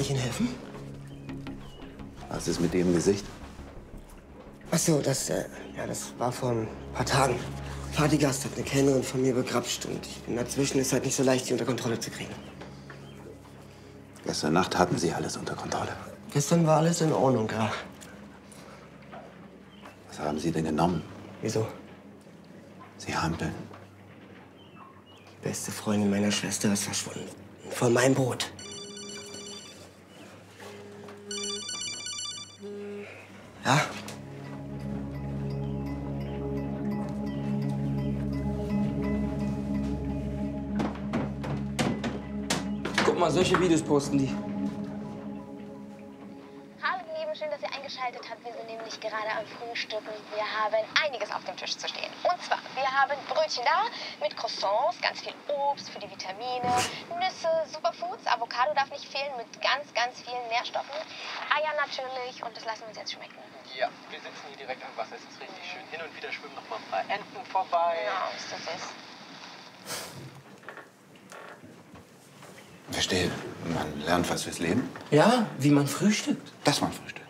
ich Ihnen helfen? Was ist mit Ihrem Gesicht? Ach so, das war vor ein paar Tagen. Partygast hat eine Kellnerin von mir begrapscht und ich bin dazwischen. Ist halt nicht so leicht, sie unter Kontrolle zu kriegen. Gestern Nacht hatten Sie alles unter Kontrolle. Gestern war alles in Ordnung, ja. Was haben Sie denn genommen? Wieso? Sie hampeln. Die beste Freundin meiner Schwester ist verschwunden. Von meinem Boot. Ja? Guck mal, solche Videos posten die. Hallo ihr Lieben, schön, dass ihr eingeschaltet habt. Wir sind nämlich gerade am Frühstücken. Wir haben einiges auf dem Tisch zu stehen. Und zwar, wir haben Brötchen da mit Croissants, ganz viel Obst für die Vitamine, Nüsse, Superfoods, Avocado darf nicht fehlen mit ganz, ganz vielen Nährstoffen. Eier natürlich und das lassen wir uns jetzt schmecken. Ja, wir sitzen hier direkt am Wasser. Es ist richtig schön. Hin und wieder schwimmen noch mal ein paar Enten vorbei. Ja, ist das süß. Verstehe. Man lernt was fürs Leben. Ja, wie man frühstückt. Dass man frühstückt.